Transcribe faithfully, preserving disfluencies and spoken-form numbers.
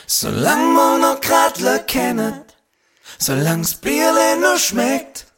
Solang man noch Gradler kennet, solang's Bierle noch schmeckt,